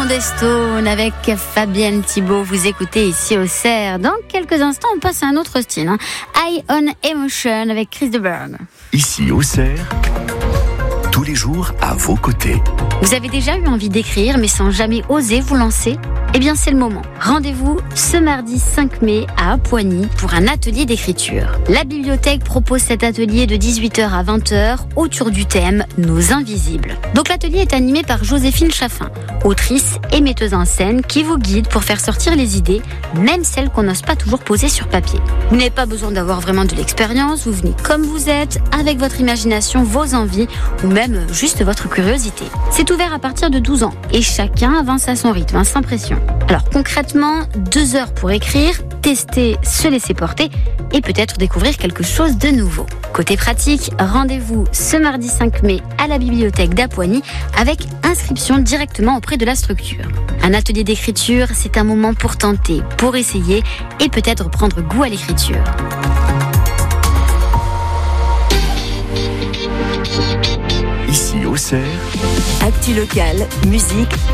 des Stones avec Fabienne Thibault. Vous écoutez ici au CERF. Dans quelques instants, on passe à un autre style. High on Emotion avec Chris de Burgh. Ici au CERF, tous les jours à vos côtés. Vous avez déjà eu envie d'écrire, mais sans jamais oser vous lancer ? Eh bien, c'est le moment. Rendez-vous ce mardi 5 mai à Apoigny pour un atelier d'écriture. La bibliothèque propose cet atelier de 18h à 20h autour du thème « Nos invisibles ». Donc l'atelier est animé par Joséphine Chaffin, autrice et metteuse en scène qui vous guide pour faire sortir les idées, même celles qu'on n'ose pas toujours poser sur papier. Vous n'avez pas besoin d'avoir vraiment de l'expérience, vous venez comme vous êtes, avec votre imagination, vos envies ou même juste votre curiosité. C'est ouvert à partir de 12 ans et chacun avance à son rythme, sans pression. Alors concrètement, 2 heures pour écrire, tester, se laisser porter et peut-être découvrir quelque chose de nouveau. Côté pratique, rendez-vous ce mardi 5 mai à la bibliothèque d'Apoigny avec inscription directement auprès de la structure. Un atelier d'écriture, c'est un moment pour tenter, pour essayer et peut-être prendre goût à l'écriture. Ici au CERF, Actu locale, musique,